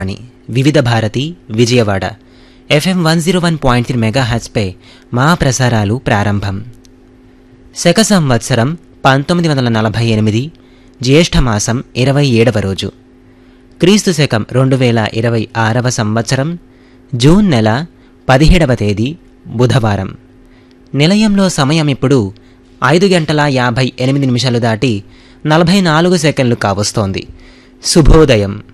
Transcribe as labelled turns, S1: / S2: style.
S1: అని వివిధ భారతి విజయవాడ FM 101.3 మెగాహెర్ట్జ్పై మా ప్రసారాలు ప్రారంభం. శక సంవత్సరం 1948 జ్యేష్ఠమాసం 27వ రోజు, క్రీస్తు శకం 2026వ సంవత్సరం జూన్ నెల 17వ తేదీ బుధవారం. నిలయంలో సమయం ఇప్పుడు 5:58 దాటి 44 సెకండ్లు కావస్తోంది. శుభోదయం.